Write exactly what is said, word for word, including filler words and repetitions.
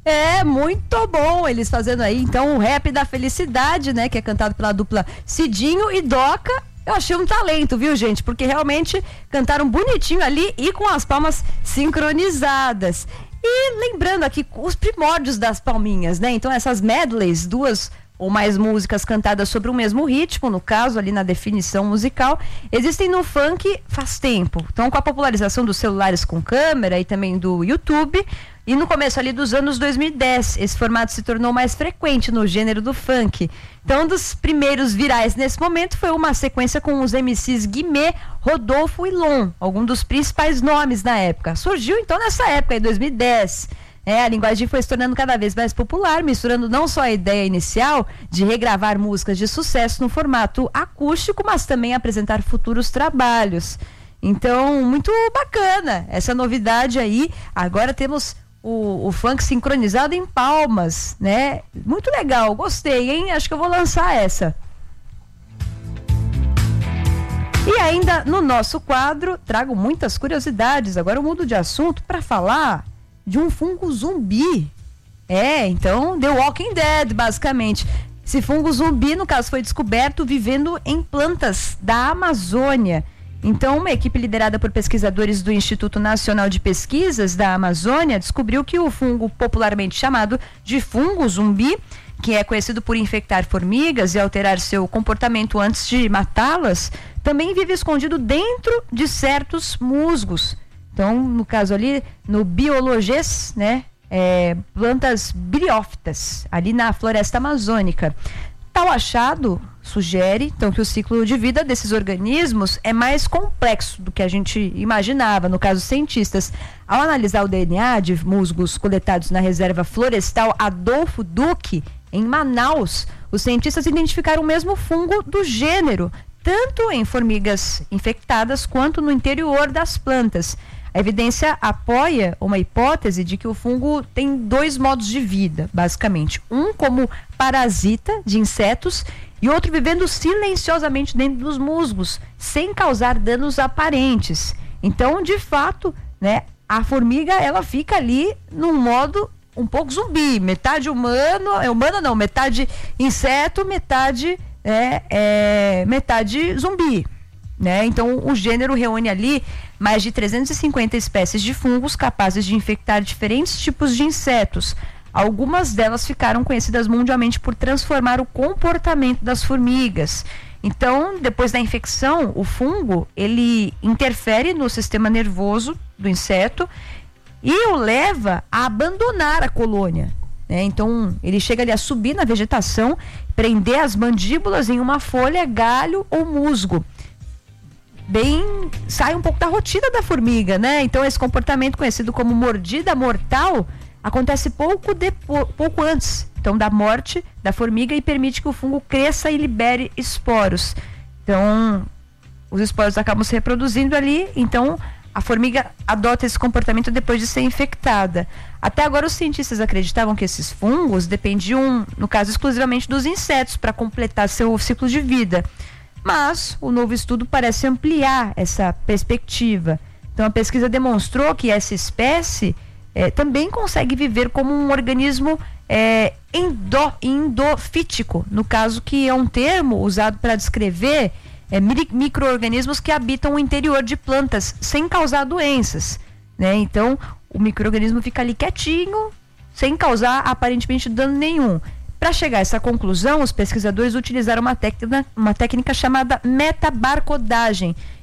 É, muito bom eles fazendo aí, então, o Rap da Felicidade, né, que é cantado pela dupla Cidinho e Doca. Eu achei um talento, viu, gente? Porque realmente cantaram bonitinho ali e com as palmas sincronizadas. E lembrando aqui os primórdios das palminhas, né? Então, essas medleys, duas ou mais músicas cantadas sobre o mesmo ritmo, no caso ali na definição musical, existem no funk faz tempo. Então, com a popularização dos celulares com câmera e também do YouTube, e no começo ali dos anos dois mil e dez, esse formato se tornou mais frequente no gênero do funk. Então, um dos primeiros virais nesse momento foi uma sequência com os M Cs Guimê, Rodolfo e Lon, alguns dos principais nomes na época. Surgiu então nessa época, em dois mil e dez. É, a linguagem foi se tornando cada vez mais popular, misturando não só a ideia inicial de regravar músicas de sucesso no formato acústico, mas também apresentar futuros trabalhos. Então, muito bacana essa novidade aí. Agora temos o, o funk sincronizado em palmas, né? Muito legal, gostei, hein? Acho que eu vou lançar essa. E ainda no nosso quadro, trago muitas curiosidades. Agora eu mudo de assunto para falar de um fungo zumbi. É, então, The Walking Dead, basicamente. Esse fungo zumbi, no caso, foi descoberto vivendo em plantas da Amazônia. Então, uma equipe liderada por pesquisadores do Instituto Nacional de Pesquisas da Amazônia descobriu que o fungo popularmente chamado de fungo zumbi, que é conhecido por infectar formigas e alterar seu comportamento antes de matá-las, também vive escondido dentro de certos musgos. Então, no caso ali, no Biologês, né, é, plantas briófitas, ali na floresta amazônica. Tal achado sugere, então, que o ciclo de vida desses organismos é mais complexo do que a gente imaginava. No caso, cientistas, ao analisar o D N A de musgos coletados na reserva florestal Adolfo Duque, em Manaus, os cientistas identificaram o mesmo fungo do gênero, tanto em formigas infectadas quanto no interior das plantas. A evidência apoia uma hipótese de que o fungo tem dois modos de vida, basicamente. Um como parasita de insetos e outro vivendo silenciosamente dentro dos musgos, sem causar danos aparentes. Então, de fato, né, a formiga ela fica ali num modo um pouco zumbi, metade humano, é humana não, metade inseto, metade, é, é, metade zumbi. Né? Então, o gênero reúne ali mais de trezentas e cinquenta espécies de fungos capazes de infectar diferentes tipos de insetos. Algumas delas ficaram conhecidas mundialmente por transformar o comportamento das formigas. Então, depois da infecção, o fungo ele interfere no sistema nervoso do inseto e o leva a abandonar a colônia. Né? Então, ele chega ali a subir na vegetação, prender as mandíbulas em uma folha, galho ou musgo. Bem, sai um pouco da rotina da formiga, né? Então, esse comportamento conhecido como mordida mortal acontece pouco, depo- pouco antes, então, da morte da formiga e permite que o fungo cresça e libere esporos. Então, os esporos acabam se reproduzindo ali, então a formiga adota esse comportamento depois de ser infectada. Até agora, os cientistas acreditavam que esses fungos dependiam, no caso, exclusivamente dos insetos para completar seu ciclo de vida. Mas o novo estudo parece ampliar essa perspectiva. Então, a pesquisa demonstrou que essa espécie eh, também consegue viver como um organismo eh, endo, endofítico, no caso que é um termo usado para descrever eh, micro-organismos que habitam o interior de plantas sem causar doenças. Né? Então, o micro-organismo fica ali quietinho, sem causar aparentemente dano nenhum. Para chegar a essa conclusão, os pesquisadores utilizaram uma técnica, uma técnica chamada metabarcodagem,